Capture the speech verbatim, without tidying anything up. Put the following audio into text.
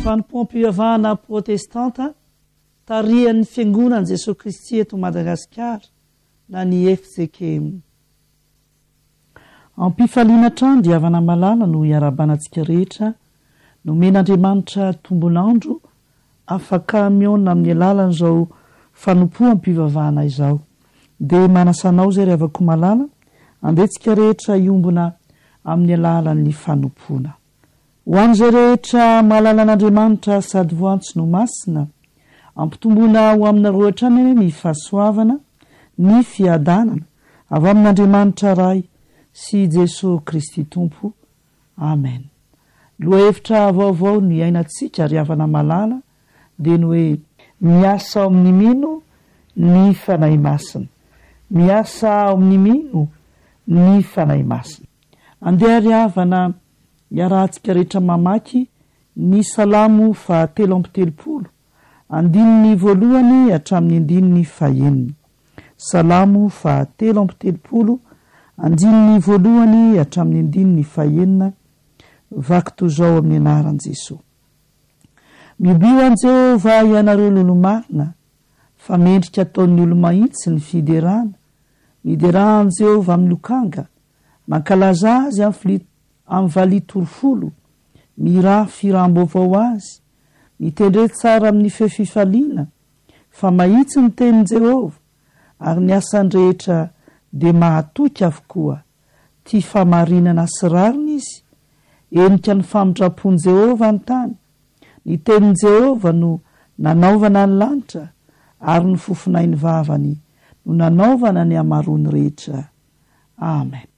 fanompoam-pivavahana protestanta tarihan'ny fiangonan'i Jesosy Kristy eto Madagasikara na ny F J K M. Ampifaliana trano dia havana malala no iarabanantsika rehetra no men'Andriamanitra tombonandro afaka miona amin'ny alalan'izao fanompoam-pivavahana izao. Dia manasanao zay ravako malala andetsika rehetra iombona amin'ny alalan'ny fanompoana. Ho an'izay rehetra malala an'Andriamanitra sady voantsy no masina ampitomboana ho amina roatra any ny fahasoavana ny fiadanana avy amin'Andriamanitra ray sy Jesosy Kristy Tompo. Amen. Lohahevitra vaovao ny iainantsika ry havana malala dia ny hoe miasa ao amin'ny mino ny fanahy masina. Miasa ao amin'ny mino ny fanahy masina. Andeha ry havana iarahantsika rehetra mamaky ny salamo fahatelo amby telopolo andininy voalohany hatramin'ny andininy fahaeniny. Salamo fahatelo amby telopolo andininy voalohany hatramin'ny andininy fahaenina. Vaky toy izao amin'ny anaran'i Jesosy. Mibio an Jehovah ianareo lolo-marina, fa mendrika ataon'ny olo-mahitsy ny fiderana. Miderahan Jehovah amin'ny lokanga, mankalaza azy amin'ny valia torofolo, miraha firambo-vao azy, mitendre tsara amin'ny fefifaliana, fa mahitsy ny tenin Jehovah, ary ny asany rehetra dia mahatoky avokoa. Tia famarinana sy rariny izy, enika ny famindrapon Jehovah ny tany. Ny tenin Jehovah no nanaovana ny lanitra, ary ny fofinainy vavany no nanaovana ny amarony rehetra. Amen.